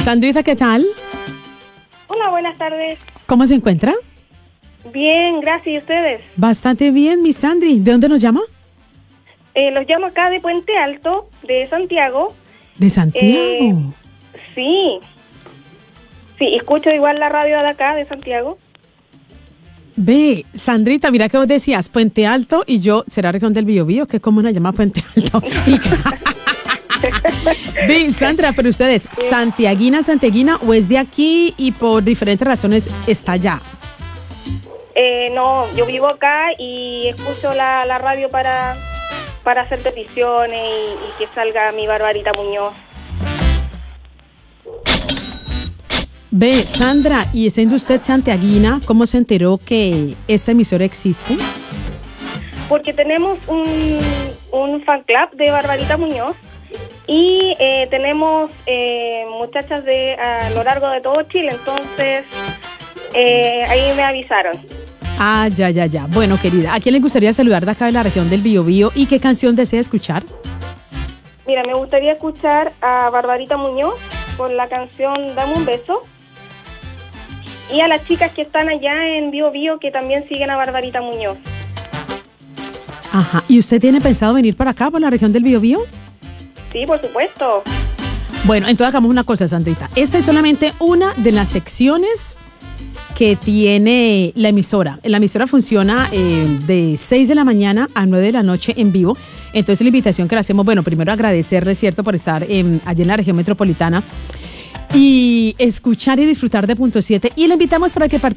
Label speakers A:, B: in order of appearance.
A: Sandrita, ¿qué tal?
B: Hola, buenas tardes.
A: ¿Cómo se encuentra?
B: Bien, gracias. ¿Y ustedes?
A: Bastante bien, mi Sandri. ¿De dónde nos llama?
B: Los llamo acá de Puente Alto, de Santiago.
A: ¿De Santiago?
B: Sí, escucho igual la radio de acá, de Santiago.
A: Ve, Sandrita, mira que vos decías Puente Alto y yo, ¿será región del Biobío? Que como una llama Puente Alto. Ve, Sandra, pero ustedes, ¿santiaguina o es de aquí y por diferentes razones está allá?
B: No, yo vivo acá y escucho la radio para hacer peticiones y que salga mi Barbarita Muñoz.
A: Ve, Sandra, y siendo usted santiaguina, ¿cómo se enteró que esta emisora existe?
B: Porque tenemos un fan club de Barbarita Muñoz y tenemos muchachas a lo largo de todo Chile, entonces ahí me avisaron.
A: Ah, ya. Bueno, querida, ¿a quién le gustaría saludar de acá de la región del Biobío y qué canción desea escuchar?
B: Mira, me gustaría escuchar a Barbarita Muñoz con la canción Dame un beso. Y a las chicas que están allá en Biobío que también siguen a Barbarita Muñoz.
A: Ajá, ¿y usted tiene pensado venir para acá, por la región del Biobío?
B: Sí, por supuesto.
A: Bueno, entonces hagamos una cosa, Sandrita. Esta es solamente una de las secciones que tiene la emisora. La emisora funciona de 6 de la mañana a 9 de la noche en vivo. Entonces la invitación que le hacemos, bueno, primero agradecerle, ¿cierto?, por estar allí en la región metropolitana y escuchar y disfrutar de Punto 7. Y le invitamos para que participe